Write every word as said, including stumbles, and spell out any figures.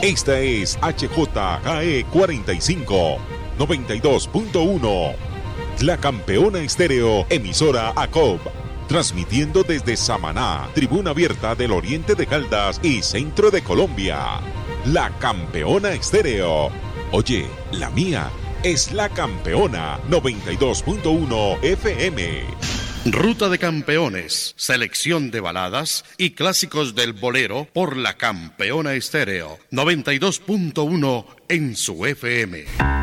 Esta es H J K E cuarenta y cinco, noventa y dos punto uno. La Campeona Estéreo, emisora A C O B. Transmitiendo desde Samaná, tribuna abierta del oriente de Caldas y centro de Colombia. La Campeona Estéreo. Oye, la mía es La Campeona noventa y dos punto uno F M. Ruta de Campeones, selección de baladas y clásicos del bolero por La Campeona Estéreo noventa y dos punto uno en su F M.